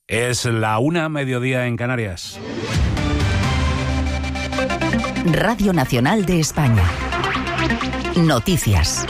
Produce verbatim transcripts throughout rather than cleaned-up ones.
Es la una, mediodía en Canarias. Radio Nacional de España. Noticias.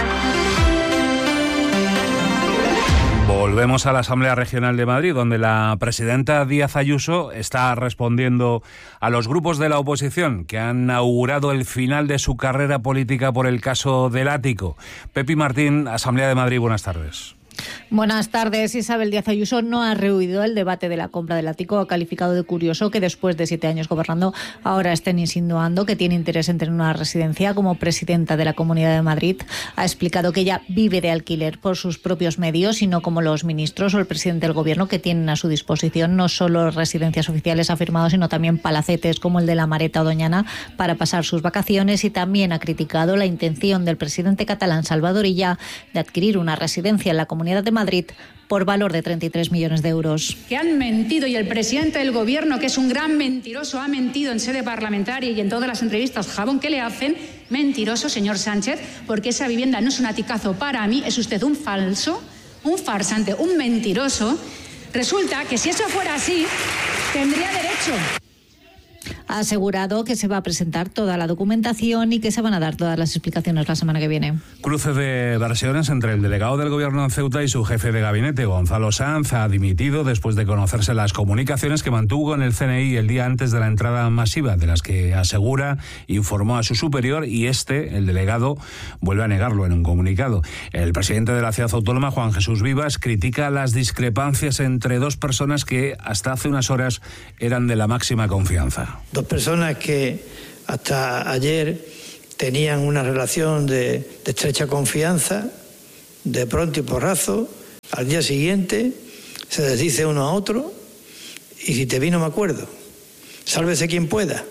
Volvemos a la Asamblea Regional de Madrid, donde la presidenta Díaz Ayuso está respondiendo a los grupos de la oposición que han augurado el final de su carrera política por el caso del ático. Pepi Martín, Asamblea de Madrid, buenas tardes. Buenas tardes. Isabel Díaz Ayuso no ha rehuido el debate de la compra del ático. Ha calificado de curioso que después de siete años gobernando ahora estén insinuando que tiene interés en tener una residencia. Como presidenta de la Comunidad de Madrid ha explicado que ella vive de alquiler por sus propios medios y no como los ministros o el presidente del gobierno, que tienen a su disposición no solo residencias oficiales, ha afirmado, sino también palacetes como el de la Mareta o Doñana para pasar sus vacaciones. Y también ha criticado la intención del presidente catalán Salvador Illa de adquirir una residencia en la Comunidad de Madrid por valor de treinta y tres millones de euros. Que han mentido, y el presidente del gobierno, que es un gran mentiroso, ha mentido en sede parlamentaria y en todas las entrevistas jabón que le hacen. Mentiroso, señor Sánchez, porque esa vivienda no es un aticazo para mí, es usted un falso, un farsante, un mentiroso. Resulta que si eso fuera así, tendría derecho. Ha asegurado que se va a presentar toda la documentación y que se van a dar todas las explicaciones la semana que viene. Cruce de versiones entre el delegado del gobierno en Ceuta y su jefe de gabinete. Gonzalo Sanz ha dimitido después de conocerse las comunicaciones que mantuvo con el C N I el día antes de la entrada masiva, de las que asegura informó a su superior, y este, el delegado, vuelve a negarlo en un comunicado. El presidente de la ciudad autónoma, Juan Jesús Vivas, critica las discrepancias entre dos personas que hasta hace unas horas eran de la máxima confianza. Dos personas que hasta ayer tenían una relación de, de estrecha confianza, de pronto y porrazo, al día siguiente se desdice uno a otro, y si te vi no me acuerdo. Sálvese quien pueda.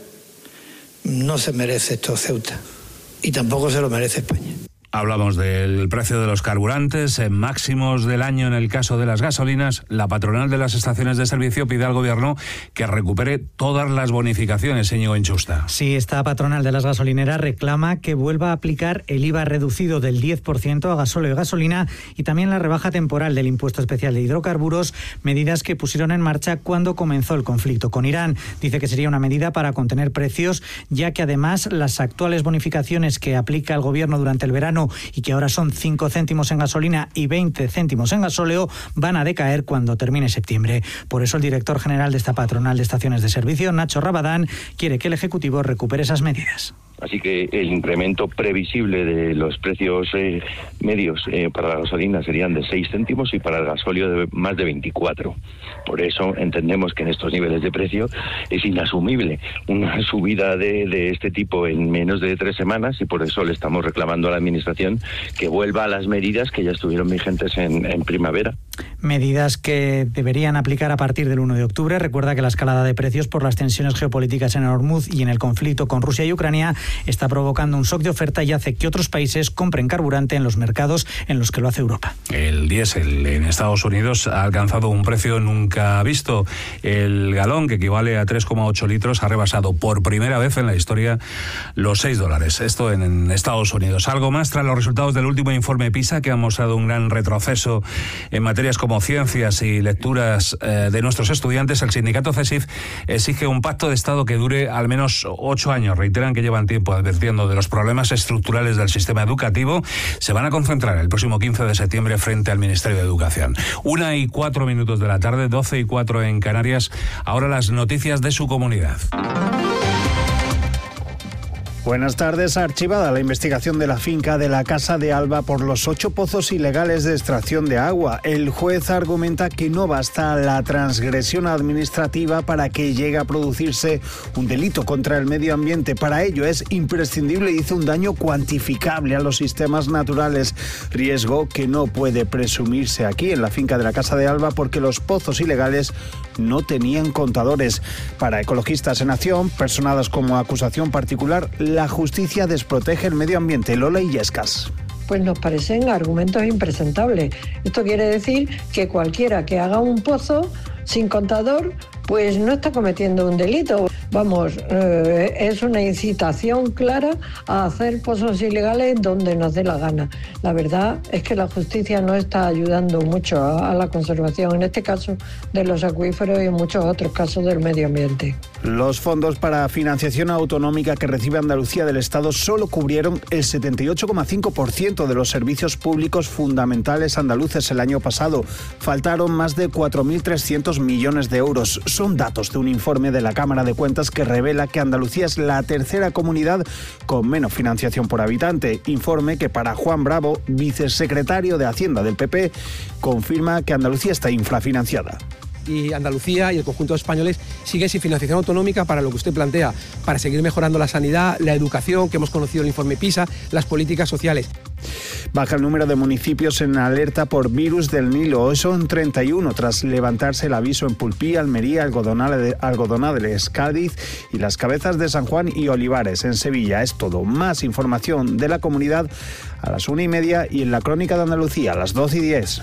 No se merece esto Ceuta, y tampoco se lo merece España. Hablamos del precio de los carburantes en máximos del año. En el caso de las gasolinas, la patronal de las estaciones de servicio pide al gobierno que recupere todas las bonificaciones. Íñigo Inchusta. Sí, esta patronal de las gasolineras reclama que vuelva a aplicar el I V A reducido del diez por ciento a gasóleo y gasolina, y también la rebaja temporal del impuesto especial de hidrocarburos, medidas que pusieron en marcha cuando comenzó el conflicto con Irán. Dice que sería una medida para contener precios, ya que además las actuales bonificaciones que aplica el gobierno durante el verano y que ahora son cinco céntimos en gasolina y veinte céntimos en gasóleo, van a decaer cuando termine septiembre. Por eso el director general de esta patronal de estaciones de servicio, Nacho Rabadán, quiere que el Ejecutivo recupere esas medidas. Así que el incremento previsible de los precios eh, medios eh, para la gasolina serían de seis céntimos y para el gasóleo de más de veinticuatro. Por eso entendemos que en estos niveles de precio es inasumible una subida de, de este tipo en menos de tres semanas, y por eso le estamos reclamando a la Administración que vuelva a las medidas que ya estuvieron vigentes en, en primavera. Medidas que deberían aplicar a partir del uno de octubre. Recuerda que la escalada de precios por las tensiones geopolíticas en Hormuz y en el conflicto con Rusia y Ucrania está provocando un shock de oferta y hace que otros países compren carburante en los mercados en los que lo hace Europa. El diésel en Estados Unidos ha alcanzado un precio nunca visto. El galón, que equivale a tres coma ocho litros, ha rebasado por primera vez en la historia los seis dólares. Esto en Estados Unidos. Algo más tras los resultados del último informe PISA, que ha mostrado un gran retroceso en materias como ciencias y lecturas eh, de nuestros estudiantes. El sindicato CESIF exige un pacto de Estado que dure al menos ocho años. Reiteran que llevan tiempo advirtiendo de los problemas estructurales del sistema educativo. Se van a concentrar el próximo quince de septiembre frente al Ministerio de Educación. Una y cuatro minutos de la tarde, doce y cuatro en Canarias. Ahora las noticias de su comunidad. Buenas tardes. Archivada la investigación de la finca de la Casa de Alba por los ocho pozos ilegales de extracción de agua. El juez argumenta que no basta la transgresión administrativa para que llegue a producirse un delito contra el medio ambiente. Para ello es imprescindible, dice, un daño cuantificable a los sistemas naturales. Riesgo que no puede presumirse aquí en la finca de la Casa de Alba porque los pozos ilegales no tenían contadores. Para Ecologistas en Acción, personadas como acusación particular, la justicia desprotege el medio ambiente. Lola Illescas. Pues nos parecen argumentos impresentables. Esto quiere decir que cualquiera que haga un pozo sin contador, pues no está cometiendo un delito. vamos, eh, es una incitación clara a hacer pozos ilegales donde nos dé la gana. La verdad es que la justicia no está ayudando mucho a, a la conservación, en este caso de los acuíferos y en muchos otros casos del medio ambiente. Los fondos para financiación autonómica que recibe Andalucía del Estado solo cubrieron el setenta y ocho coma cinco por ciento de los servicios públicos fundamentales andaluces el año pasado. Faltaron más de cuatro mil trescientos millones de euros. Son datos de un informe de la Cámara de Cuentas que revela que Andalucía es la tercera comunidad con menos financiación por habitante. Informe que para Juan Bravo, vicesecretario de Hacienda del P P, confirma que Andalucía está infrafinanciada. Y Andalucía y el conjunto de españoles sigue sin financiación autonómica para lo que usted plantea, para seguir mejorando la sanidad, la educación, que hemos conocido el informe PISA, las políticas sociales. Baja el número de municipios en alerta por virus del Nilo. Hoy son treinta y uno tras levantarse el aviso en Pulpí, Almería, Algodonales, Cádiz y Las Cabezas de San Juan y Olivares en Sevilla. Es todo. Más información de la comunidad a las una y media y en la Crónica de Andalucía a las doce y diez.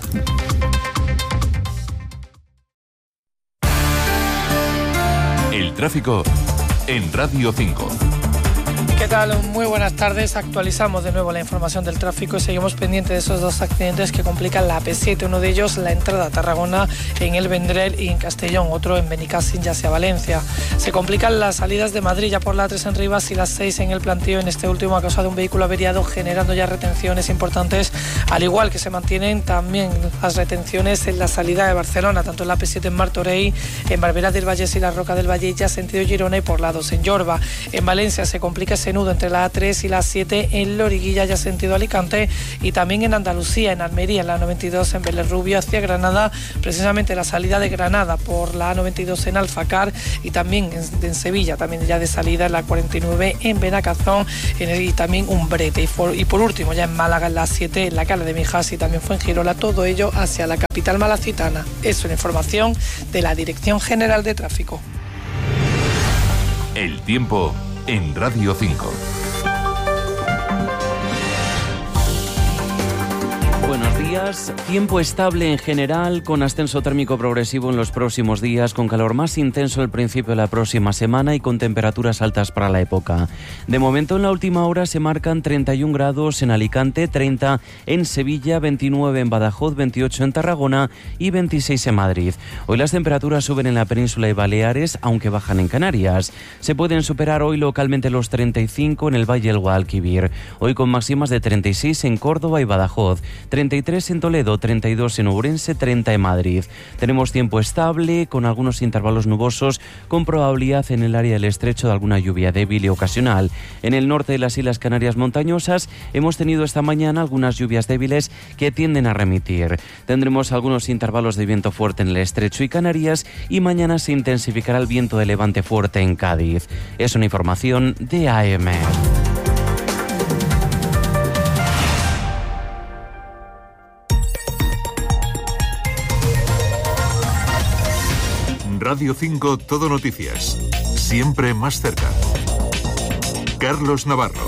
El tráfico en Radio cinco. ¿Qué tal? Muy buenas tardes. Actualizamos de nuevo la información del tráfico y seguimos pendientes de esos dos accidentes que complican la A P siete. Uno de ellos, la entrada a Tarragona en El Vendrell y en Castellón. Otro en Benicàssim y hacia Valencia. Se complican las salidas de Madrid ya por la A tres en Rivas y las seis en El Plantío. En este último a causa de un vehículo averiado, generando ya retenciones importantes, al igual que se mantienen también las retenciones en la salida de Barcelona, tanto en la A P siete en Martorell, en Barberá del Vallès y la Roca del Valle, ya sentido Girona, y por la dos en Yorba. En Valencia se complica ese nudo entre la A tres y la siete en Loriguilla, ya sentido Alicante, y también en Andalucía, en Almería, en la noventa y dos en Vélez Rubio hacia Granada, precisamente la salida de Granada por la A noventa y dos en Alfacar, y también en, en Sevilla, también ya de salida en la cuarenta y nueve en Benacazón, en, y también Umbrete, y por, y por último ya en Málaga en la siete en la Cala de Mijas y también Fuengirola, todo ello hacia la capital malacitana. Es una información de la Dirección General de Tráfico. El tiempo en Radio cinco. Buenos días. Tiempo estable en general, con ascenso térmico progresivo en los próximos días, con calor más intenso al principio de la próxima semana y con temperaturas altas para la época. De momento, en la última hora se marcan treinta y un grados en Alicante, treinta en Sevilla, veintinueve en Badajoz, veintiocho en Tarragona y veintiséis en Madrid. Hoy las temperaturas suben en la península y Baleares, aunque bajan en Canarias. Se pueden superar hoy localmente los treinta y cinco en el Valle del Guadalquivir. Hoy con máximas de treinta y seis en Córdoba y Badajoz, treinta y tres en Toledo, treinta y dos en Ourense, treinta en Madrid. Tenemos tiempo estable, con algunos intervalos nubosos, con probabilidad en el área del estrecho de alguna lluvia débil y ocasional. En el norte de las Islas Canarias montañosas hemos tenido esta mañana algunas lluvias débiles que tienden a remitir. Tendremos algunos intervalos de viento fuerte en el estrecho y Canarias, y mañana se intensificará el viento de levante fuerte en Cádiz. Es una información de A M. Radio cinco Todo Noticias. Siempre más cerca. Carlos Navarro.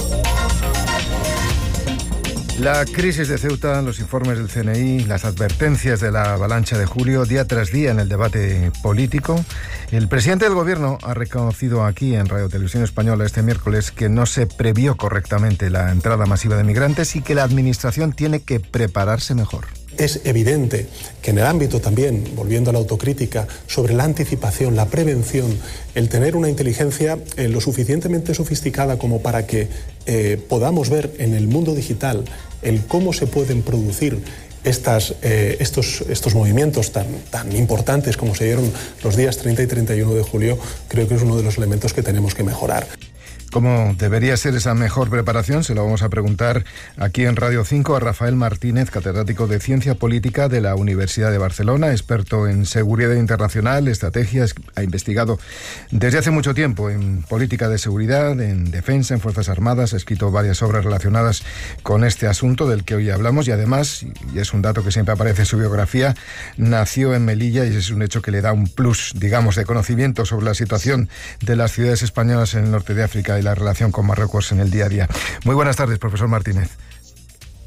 La crisis de Ceuta, los informes del C N I, las advertencias de la avalancha de julio, día tras día en el debate político. El presidente del Gobierno ha reconocido aquí en Radio Televisión Española este miércoles que no se previó correctamente la entrada masiva de migrantes y que la Administración tiene que prepararse mejor. Es evidente que en el ámbito también, volviendo a la autocrítica, sobre la anticipación, la prevención, el tener una inteligencia eh, lo suficientemente sofisticada como para que eh, podamos ver en el mundo digital el cómo se pueden producir Estas, eh, estos, estos movimientos tan, tan importantes como se dieron los días treinta y treinta y uno de julio, creo que es uno de los elementos que tenemos que mejorar. ¿Cómo debería ser esa mejor preparación? Se lo vamos a preguntar aquí en Radio cinco a Rafael Martínez, catedrático de Ciencia Política de la Universidad de Barcelona, experto en seguridad internacional, estrategias, ha investigado desde hace mucho tiempo en política de seguridad, en defensa, en Fuerzas Armadas, ha escrito varias obras relacionadas con este asunto del que hoy hablamos y además, y es un dato que siempre aparece en su biografía, nació en Melilla y es un hecho que le da un plus, digamos, de conocimiento sobre la situación de las ciudades españolas en el norte de África y la relación con Marruecos en el día a día. Muy buenas tardes, profesor Martínez.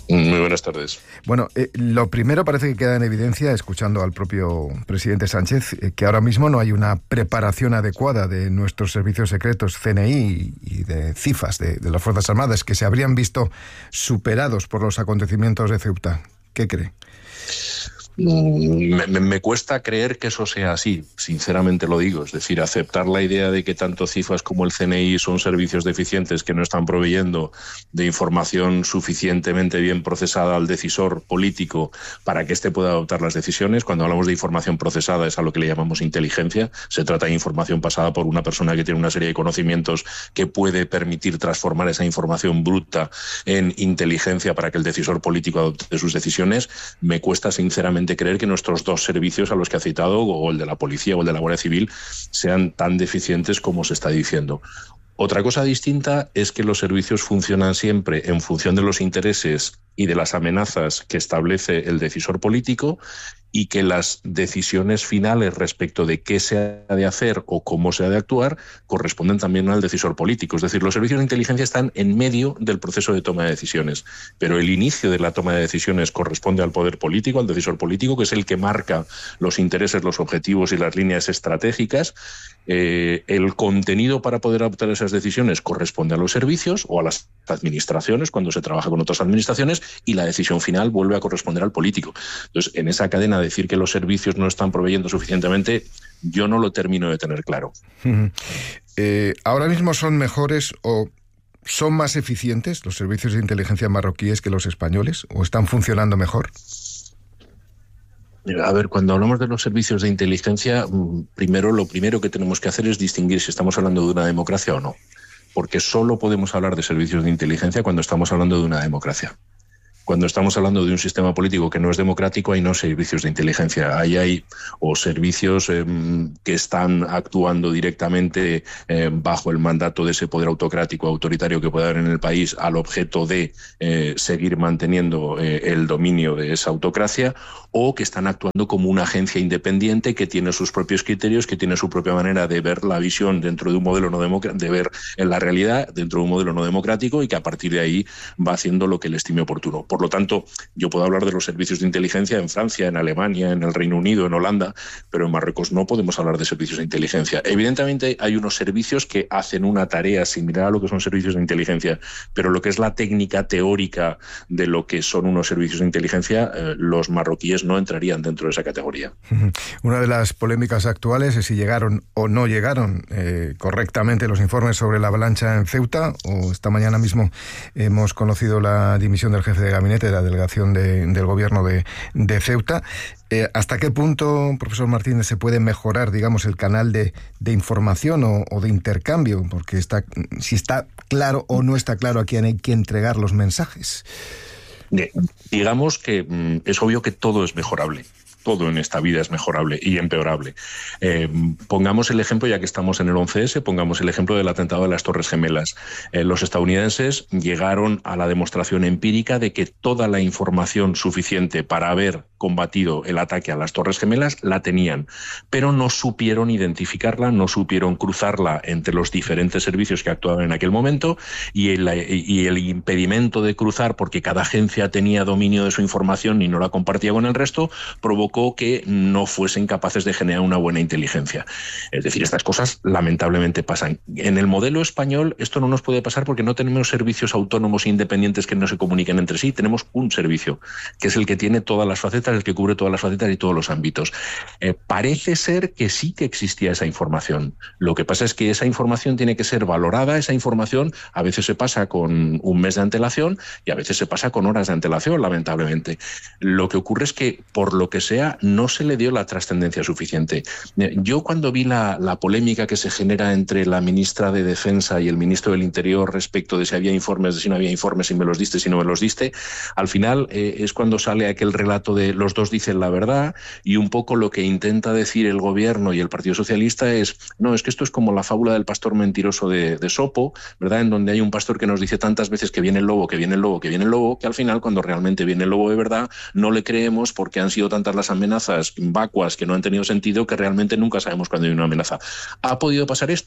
Muy buenas tardes. Bueno, eh, lo primero parece que queda en evidencia, escuchando al propio presidente Sánchez, eh, que ahora mismo no hay una preparación adecuada de nuestros servicios secretos, C N I y de CIFAS, de, de las Fuerzas Armadas, que se habrían visto superados por los acontecimientos de Ceuta. ¿Qué cree? Me, me, me cuesta creer que eso sea así, sinceramente lo digo. Es decir, aceptar la idea de que tanto CIFAS como el C N I son servicios deficientes que no están proveyendo de información suficientemente bien procesada al decisor político para que éste pueda adoptar las decisiones. Cuando hablamos de información procesada es a lo que le llamamos inteligencia. Se trata de información pasada por una persona que tiene una serie de conocimientos que puede permitir transformar esa información bruta en inteligencia para que el decisor político adopte sus decisiones. Me cuesta sinceramente creer que nuestros dos servicios a los que ha citado, o el de la policía o el de la Guardia Civil, sean tan deficientes como se está diciendo. Otra cosa distinta es que los servicios funcionan siempre en función de los intereses y de las amenazas que establece el decisor político, y que las decisiones finales respecto de qué se ha de hacer o cómo se ha de actuar corresponden también al decisor político. Es decir, los servicios de inteligencia están en medio del proceso de toma de decisiones, pero el inicio de la toma de decisiones corresponde al poder político, al decisor político, que es el que marca los intereses, los objetivos y las líneas estratégicas. Eh, el contenido para poder adoptar esas decisiones corresponde a los servicios o a las administraciones cuando se trabaja con otras administraciones, y la decisión final vuelve a corresponder al político. Entonces, en esa cadena, decir que los servicios no están proveyendo suficientemente, yo no lo termino de tener claro. Eh, ¿Ahora mismo son mejores o son más eficientes los servicios de inteligencia marroquíes que los españoles, o están funcionando mejor? A ver, cuando hablamos de los servicios de inteligencia, primero lo primero que tenemos que hacer es distinguir si estamos hablando de una democracia o no, porque solo podemos hablar de servicios de inteligencia cuando estamos hablando de una democracia. Cuando estamos hablando de un sistema político que no es democrático, hay no servicios de inteligencia. Ahí hay o servicios eh, que están actuando directamente eh, bajo el mandato de ese poder autocrático, autoritario que puede haber en el país, al objeto de eh, seguir manteniendo eh, el dominio de esa autocracia, o que están actuando como una agencia independiente que tiene sus propios criterios, que tiene su propia manera de ver la visión dentro de un modelo no democrático, de ver en la realidad dentro de un modelo no democrático, y que a partir de ahí va haciendo lo que le estime oportuno. Por lo tanto, yo puedo hablar de los servicios de inteligencia en Francia, en Alemania, en el Reino Unido, en Holanda, pero en Marruecos no podemos hablar de servicios de inteligencia. Evidentemente hay unos servicios que hacen una tarea similar a lo que son servicios de inteligencia, pero lo que es la técnica teórica de lo que son unos servicios de inteligencia, eh, los marroquíes no entrarían dentro de esa categoría. Una de las polémicas actuales es si llegaron o no llegaron eh, correctamente los informes sobre la avalancha en Ceuta, o esta mañana mismo hemos conocido la dimisión del jefe de gabinete de la delegación de, del gobierno de, de Ceuta. Eh, ¿Hasta qué punto, profesor Martínez, se puede mejorar, digamos, el canal de, de información o, o de intercambio? Porque está, si está claro o no está claro a quién hay que entregar los mensajes. Digamos que mm, es obvio que todo es mejorable. Todo en esta vida es mejorable y empeorable. Eh, pongamos el ejemplo, ya que estamos en el once ese, pongamos el ejemplo del atentado de las Torres Gemelas. Eh, los estadounidenses llegaron a la demostración empírica de que toda la información suficiente para haber combatido el ataque a las Torres Gemelas la tenían, pero no supieron identificarla, no supieron cruzarla entre los diferentes servicios que actuaban en aquel momento, y el, y el impedimento de cruzar, porque cada agencia tenía dominio de su información y no la compartía con el resto, provocó que no fuesen capaces de generar una buena inteligencia. Es decir, estas cosas lamentablemente pasan. En el modelo español esto no nos puede pasar porque no tenemos servicios autónomos e independientes que no se comuniquen entre sí. Tenemos un servicio, que es el que tiene todas las facetas, el que cubre todas las facetas y todos los ámbitos. Eh, parece ser que sí que existía esa información. Lo que pasa es que esa información tiene que ser valorada. Esa información a veces se pasa con un mes de antelación y a veces se pasa con horas de antelación, lamentablemente. Lo que ocurre es que, por lo que sea, no se le dio la trascendencia suficiente. Yo, cuando vi la, la polémica que se genera entre la ministra de Defensa y el ministro del Interior respecto de si había informes, de si no había informes, si me los diste, si no me los diste, al final eh, es cuando sale aquel relato de los dos dicen la verdad, y un poco lo que intenta decir el gobierno y el Partido Socialista es, no, es que esto es como la fábula del pastor mentiroso de, de Sopo, ¿verdad? En donde hay un pastor que nos dice tantas veces que viene el lobo, que viene el lobo, que viene el lobo, que al final, cuando realmente viene el lobo de verdad, no le creemos porque han sido tantas las amenazas vacuas que no han tenido sentido que realmente nunca sabemos cuándo hay una amenaza. ¿Ha podido pasar esto?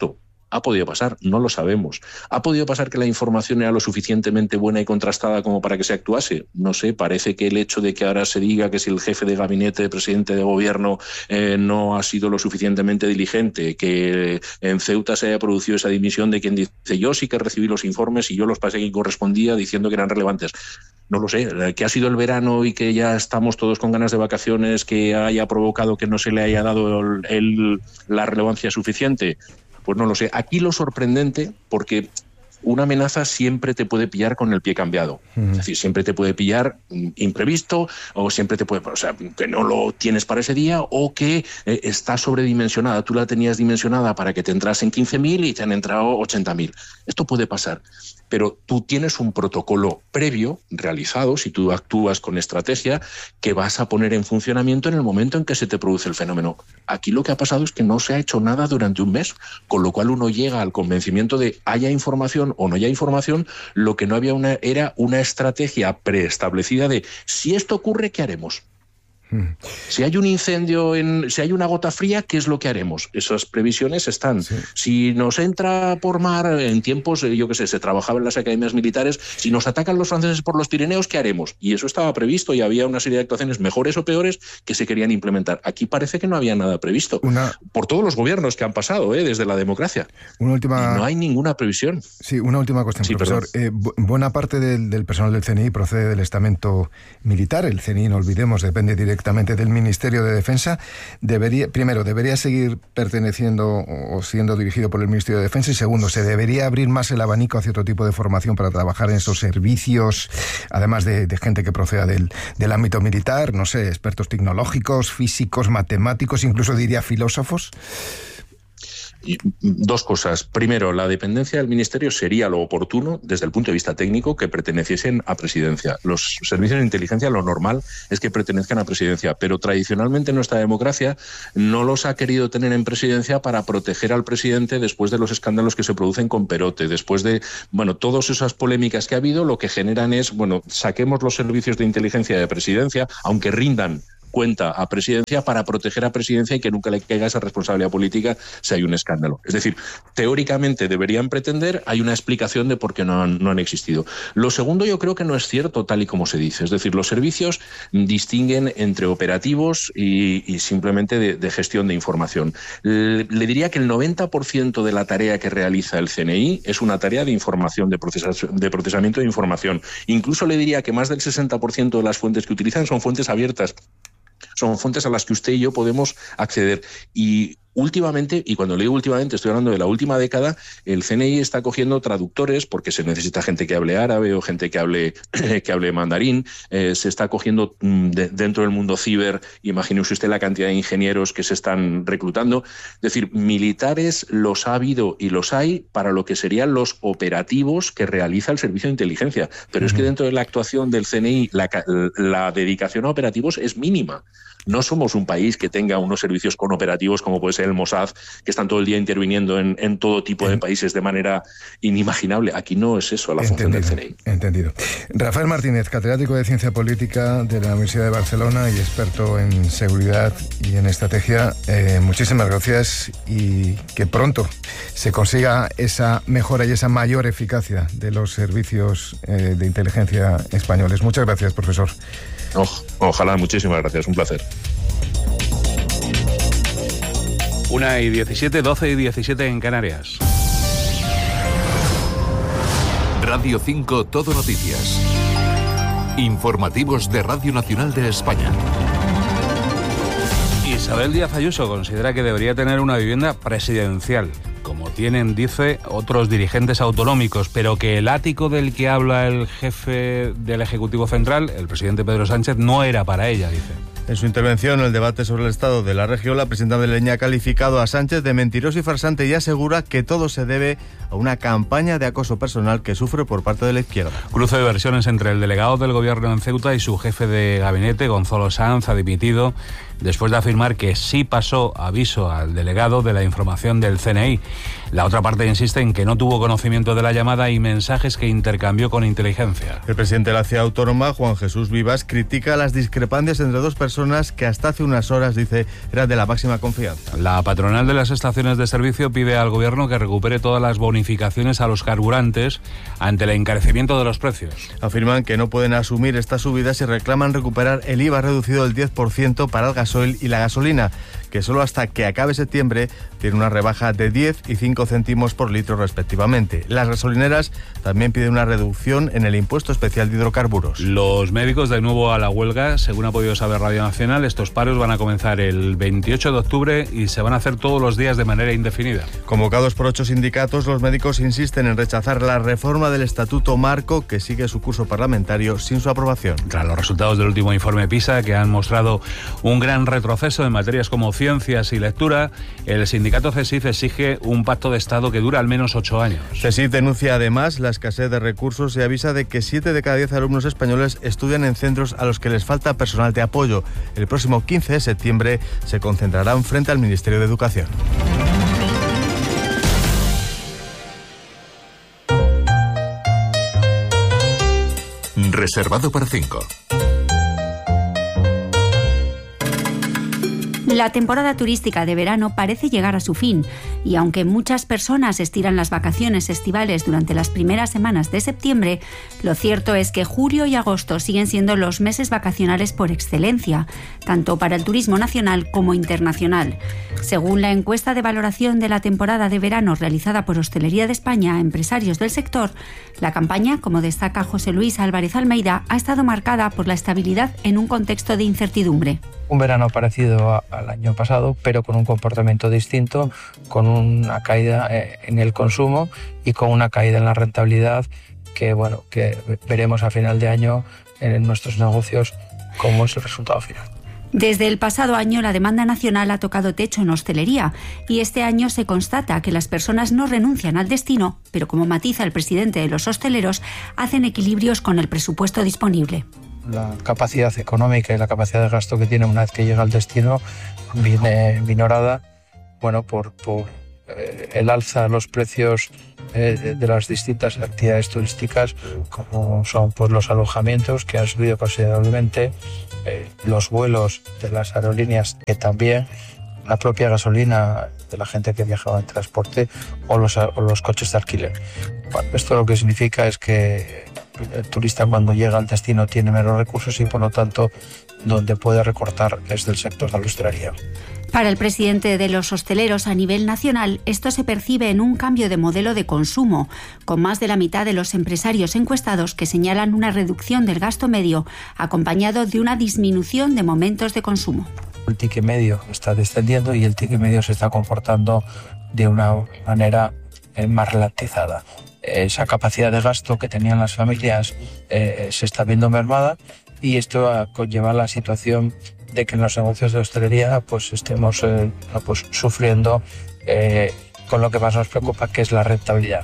Ha podido pasar, no lo sabemos. ¿Ha podido pasar que la información era lo suficientemente buena y contrastada como para que se actuase? No sé, parece que el hecho de que ahora se diga que si el jefe de gabinete, presidente de gobierno, eh, no ha sido lo suficientemente diligente, que en Ceuta se haya producido esa dimisión de quien dice yo sí que recibí los informes y yo los pasé quien correspondía diciendo que eran relevantes. No lo sé, que ha sido el verano y que ya estamos todos con ganas de vacaciones, que haya provocado que no se le haya dado el, el, la relevancia suficiente. Pues no lo sé. Aquí lo sorprendente, porque una amenaza siempre te puede pillar con el pie cambiado. Uh-huh. Es decir, siempre te puede pillar imprevisto, o siempre te puede, o sea, que no lo tienes para ese día, o que eh, está sobredimensionada. Tú la tenías dimensionada para que te entrasen quince mil y te han entrado ochenta mil. Esto puede pasar. Pero tú tienes un protocolo previo realizado, si tú actúas con estrategia, que vas a poner en funcionamiento en el momento en que se te produce el fenómeno. Aquí lo que ha pasado es que no se ha hecho nada durante un mes, con lo cual uno llega al convencimiento de haya información o no haya información, lo que no había una, era una estrategia preestablecida de si esto ocurre, ¿qué haremos? Si hay un incendio, en, si hay una gota fría, ¿qué es lo que haremos? Esas previsiones están. Sí. Si nos entra por mar, en tiempos, yo qué sé, se trabajaba en las academias militares, si nos atacan los franceses por los Pirineos, ¿qué haremos? Y eso estaba previsto y había una serie de actuaciones mejores o peores que se querían implementar. Aquí parece que no había nada previsto. Una... Por todos los gobiernos que han pasado, ¿eh? Desde la democracia. Una última... Y no hay ninguna previsión. Sí, una última cuestión, sí, profesor. Eh, bu- buena parte del, del personal del C N I procede del estamento militar. El C N I, no olvidemos, depende directamente del Ministerio de Defensa. Debería, primero, debería seguir perteneciendo o siendo dirigido por el Ministerio de Defensa, y segundo, se debería abrir más el abanico hacia otro tipo de formación para trabajar en esos servicios, además de, de gente que proceda del, del ámbito militar, no sé, expertos tecnológicos, físicos, matemáticos, incluso diría filósofos. Dos cosas. Primero, la dependencia del Ministerio sería lo oportuno desde el punto de vista técnico que perteneciesen a Presidencia. Los servicios de inteligencia, lo normal es que pertenezcan a Presidencia, pero tradicionalmente nuestra democracia no los ha querido tener en Presidencia para proteger al presidente después de los escándalos que se producen con Perote, después de, bueno, todas esas polémicas que ha habido, lo que generan es, bueno, saquemos los servicios de inteligencia de Presidencia, aunque rindan cuenta a Presidencia, para proteger a Presidencia y que nunca le caiga esa responsabilidad política si hay un escándalo. Es decir, teóricamente deberían pretender, hay una explicación de por qué no han, no han existido. Lo segundo, yo creo que no es cierto tal y como se dice. Es decir, los servicios distinguen entre operativos y, y simplemente de, de gestión de información. Le, le diría que el noventa por ciento de la tarea que realiza el C N I es una tarea de información, de, procesa, de procesamiento de información. Incluso le diría que más del sesenta por ciento de las fuentes que utilizan son fuentes abiertas. Son fuentes a las que usted y yo podemos acceder. Y últimamente, y cuando le digo últimamente estoy hablando de la última década, el C N I está cogiendo traductores porque se necesita gente que hable árabe o gente que hable que hable mandarín. Eh, se está cogiendo de, dentro del mundo ciber, imagínese usted la cantidad de ingenieros que se están reclutando. Es decir, militares los ha habido y los hay para lo que serían los operativos que realiza el servicio de inteligencia. Pero uh-huh. es que dentro de la actuación del C N I la, la dedicación a operativos es mínima. No somos un país que tenga unos servicios con operativos como puede ser el Mossad, que están todo el día interviniendo en, en todo tipo de países de manera inimaginable. Aquí no es eso la función del C N I. Entendido. Rafael Martínez, catedrático de Ciencia Política de la Universidad de Barcelona y experto en seguridad y en estrategia. Eh, muchísimas gracias y que pronto se consiga esa mejora y esa mayor eficacia de los servicios eh, de inteligencia españoles. Muchas gracias, profesor. O, ojalá, muchísimas gracias, un placer. Una y diecisiete, doce y diecisiete en Canarias. Radio cinco Todo Noticias. Informativos de Radio Nacional de España. Isabel Díaz Ayuso considera que debería tener una vivienda presidencial, como tienen, dice, otros dirigentes autonómicos, pero que el ático del que habla el jefe del Ejecutivo Central, el presidente Pedro Sánchez, no era para ella, dice. En su intervención en el debate sobre el estado de la región, la presidenta madrileña ha calificado a Sánchez de mentiroso y farsante y asegura que todo se debe a una campaña de acoso personal que sufre por parte de la izquierda. Cruce de versiones entre el delegado del gobierno en Ceuta y su jefe de gabinete, Gonzalo Sanz, ha dimitido. después de afirmar que sí pasó aviso al delegado de la información del C N I. La otra parte insiste en que no tuvo conocimiento de la llamada y mensajes que intercambió con inteligencia. El presidente de la Ciudad Autónoma, Juan Jesús Vivas, critica las discrepancias entre dos personas que hasta hace unas horas, dice, eran de la máxima confianza. La patronal de las estaciones de servicio pide al gobierno que recupere todas las bonificaciones a los carburantes ante el encarecimiento de los precios. Afirman que no pueden asumir estas subidas y reclaman recuperar el I V A reducido del diez por ciento para el gasoil y la gasolina, que solo hasta que acabe septiembre tiene una rebaja de diez y cinco céntimos por litro respectivamente. Las gasolineras también piden una reducción en el impuesto especial de hidrocarburos. Los médicos de nuevo a la huelga, según ha podido saber Radio Nacional. Estos paros van a comenzar el veintiocho de octubre y se van a hacer todos los días de manera indefinida. Convocados por ocho sindicatos, los médicos insisten en rechazar la reforma del Estatuto Marco que sigue su curso parlamentario sin su aprobación. Tras los resultados del último informe PISA, que han mostrado un gran retroceso en materias como ciencias y lectura, el sindicato CESIF exige un pacto de Estado que dura al menos ocho años. CESIF denuncia además la escasez de recursos y avisa de que siete de cada diez alumnos españoles estudian en centros a los que les falta personal de apoyo. El próximo quince de septiembre se concentrarán frente al Ministerio de Educación. Reservado para cinco. La temporada turística de verano parece llegar a su fin y aunque muchas personas estiran las vacaciones estivales durante las primeras semanas de septiembre, lo cierto es que julio y agosto siguen siendo los meses vacacionales por excelencia, tanto para el turismo nacional como internacional. Según la encuesta de valoración de la temporada de verano realizada por Hostelería de España a empresarios del sector, la campaña, como destaca José Luis Álvarez Almeida, ha estado marcada por la estabilidad en un contexto de incertidumbre. Un verano parecido al año pasado, pero con un comportamiento distinto, con una caída en el consumo y con una caída en la rentabilidad que, bueno, que veremos a final de año en nuestros negocios cómo es el resultado final. Desde el pasado año la demanda nacional ha tocado techo en hostelería y este año se constata que las personas no renuncian al destino, pero como matiza el presidente de los hosteleros, hacen equilibrios con el presupuesto disponible. La capacidad económica y la capacidad de gasto que tiene una vez que llega al destino viene minorada, bueno, por, por eh, el alza de los precios eh, de, de las distintas actividades turísticas, como son pues, los alojamientos, que han subido considerablemente, eh, los vuelos de las aerolíneas, que también, la propia gasolina de la gente que viajaba en transporte o los, o los coches de alquiler. Bueno, esto lo que significa es que el turista cuando llega al destino tiene menos recursos y por lo tanto donde puede recortar es del sector de la hostelería. Para el presidente de los hosteleros a nivel nacional, esto se percibe en un cambio de modelo de consumo, con más de la mitad de los empresarios encuestados que señalan una reducción del gasto medio, acompañado de una disminución de momentos de consumo. El ticket medio está descendiendo y el ticket medio se está comportando de una manera más ralentizada. Esa capacidad de gasto que tenían las familias eh, se está viendo mermada y esto conlleva la situación de que en los negocios de hostelería pues estemos eh, pues, sufriendo eh, con lo que más nos preocupa, que es la rentabilidad.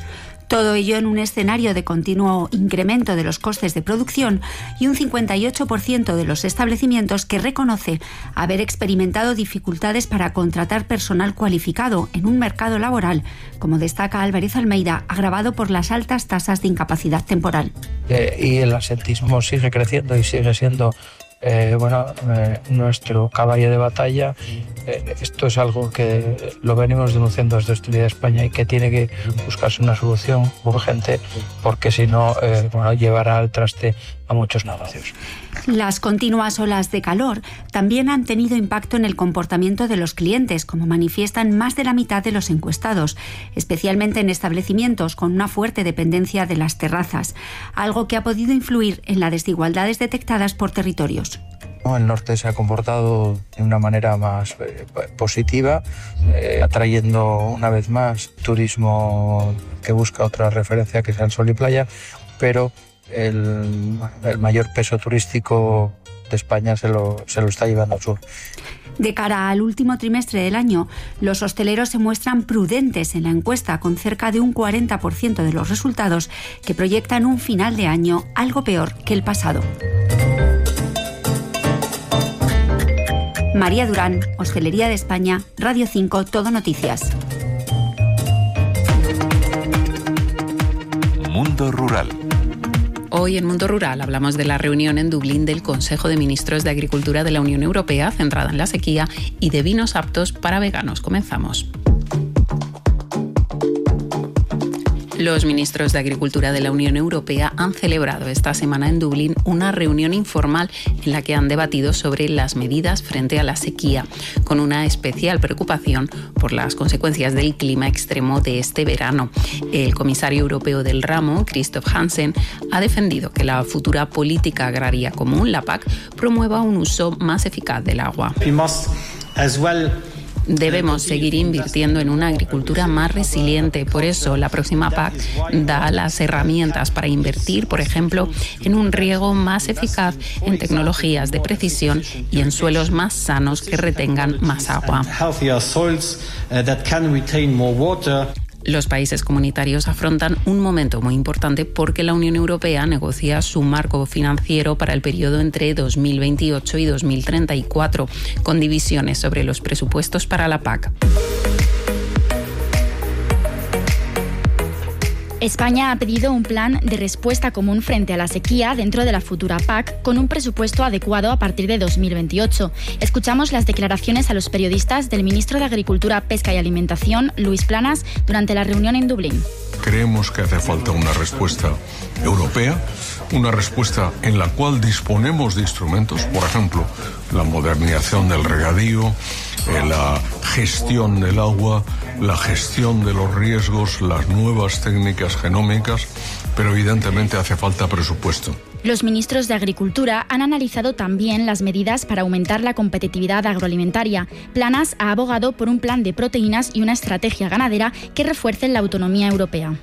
Todo ello en un escenario de continuo incremento de los costes de producción y un cincuenta y ocho por ciento de los establecimientos que reconoce haber experimentado dificultades para contratar personal cualificado en un mercado laboral, como destaca Álvarez Almeida, agravado por las altas tasas de incapacidad temporal. Eh, y el absentismo sigue creciendo y sigue siendo Eh, bueno, eh, nuestro caballo de batalla. Eh, esto es algo que lo venimos denunciando desde Hostelería de España y que tiene que buscarse una solución urgente porque si no, eh, bueno, llevará al traste a muchos negocios. Las continuas olas de calor también han tenido impacto en el comportamiento de los clientes, como manifiestan más de la mitad de los encuestados, especialmente en establecimientos con una fuerte dependencia de las terrazas, algo que ha podido influir en las desigualdades detectadas por territorios. El norte se ha comportado de una manera más eh, positiva, eh, atrayendo una vez más turismo que busca otra referencia que sea el sol y playa, pero el, el mayor peso turístico de España se lo, se lo está llevando al sur. De cara al último trimestre del año, los hosteleros se muestran prudentes en la encuesta, con cerca de un cuarenta por ciento de los resultados que proyectan un final de año algo peor que el pasado. María Durán, Hostelería de España, Radio cinco, Todo Noticias. Mundo Rural. Hoy en Mundo Rural hablamos de la reunión en Dublín del Consejo de Ministros de Agricultura de la Unión Europea centrada en la sequía y de vinos aptos para veganos. Comenzamos. Los ministros de Agricultura de la Unión Europea han celebrado esta semana en Dublín una reunión informal en la que han debatido sobre las medidas frente a la sequía, con una especial preocupación por las consecuencias del clima extremo de este verano. El comisario europeo del ramo, Christoph Hansen, ha defendido que la futura política agraria común, la P A C, promueva un uso más eficaz del agua. Debemos seguir invirtiendo en una agricultura más resiliente. Por eso, la próxima P A C da las herramientas para invertir, por ejemplo, en un riego más eficaz, en tecnologías de precisión y en suelos más sanos que retengan más agua. Los países comunitarios afrontan un momento muy importante porque la Unión Europea negocia su marco financiero para el periodo entre dos mil veintiocho y dos mil treinta y cuatro, con divisiones sobre los presupuestos para la P A C. España ha pedido un plan de respuesta común frente a la sequía dentro de la futura P A C con un presupuesto adecuado a partir de dos mil veintiocho. Escuchamos las declaraciones a los periodistas del ministro de Agricultura, Pesca y Alimentación, Luis Planas, durante la reunión en Dublín. Creemos que hace falta una respuesta europea, una respuesta en la cual disponemos de instrumentos, por ejemplo, la modernización del regadío, eh, la gestión del agua, la gestión de los riesgos, las nuevas técnicas genómicas, pero evidentemente hace falta presupuesto. Los ministros de Agricultura han analizado también las medidas para aumentar la competitividad agroalimentaria. Planas ha abogado por un plan de proteínas y una estrategia ganadera que refuercen la autonomía europea.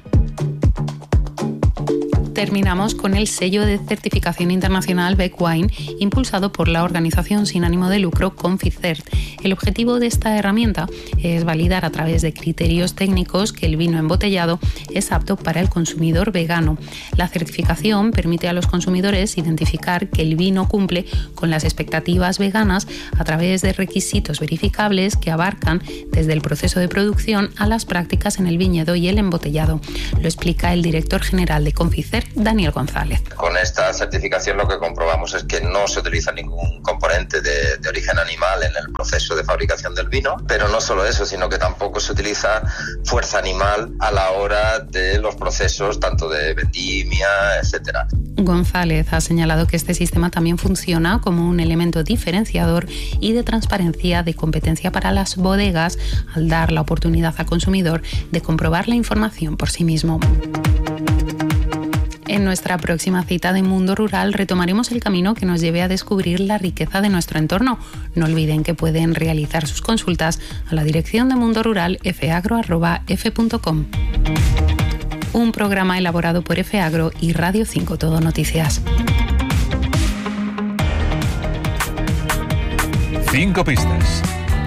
Terminamos con el sello de certificación internacional Beck Wine, impulsado por la organización sin ánimo de lucro Conficert. El objetivo de esta herramienta es validar a través de criterios técnicos que el vino embotellado es apto para el consumidor vegano. La certificación permite a los consumidores identificar que el vino cumple con las expectativas veganas a través de requisitos verificables que abarcan desde el proceso de producción a las prácticas en el viñedo y el embotellado. Lo explica el director general de Conficert, Daniel González. Con esta certificación lo que comprobamos es que no se utiliza ningún componente de, de origen animal en el proceso de fabricación del vino, pero no solo eso, sino que tampoco se utiliza fuerza animal a la hora de los procesos tanto de vendimia, etcétera. González ha señalado que este sistema también funciona como un elemento diferenciador y de transparencia de competencia para las bodegas al dar la oportunidad al consumidor de comprobar la información por sí mismo. En nuestra próxima cita de Mundo Rural retomaremos el camino que nos lleve a descubrir la riqueza de nuestro entorno. No olviden que pueden realizar sus consultas a la dirección de Mundo Rural efeagro arroba efe punto com. Un programa elaborado por Efeagro y Radio cinco Todo Noticias. Cinco pistas.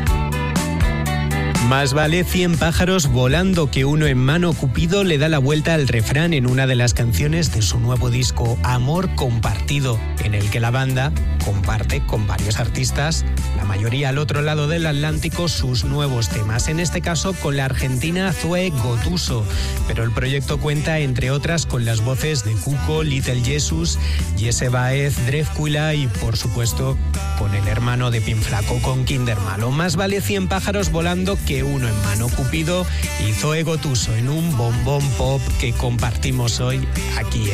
Más vale cien pájaros volando que uno en mano. Cupido le da la vuelta al refrán en una de las canciones de su nuevo disco Amor Compartido, en el que la banda comparte con varios artistas, la mayoría al otro lado del Atlántico, sus nuevos temas, en este caso con la argentina Zoe Gotuso, pero el proyecto cuenta entre otras con las voces de Cuco, Little Jesus, Jesse Baez, Drefcuila y por supuesto con el hermano de Pinflaco, con Kinder Malo. Más vale cien pájaros volando que uno en mano. Cupido y Zoe Gotuso en un bombón pop que compartimos hoy aquí.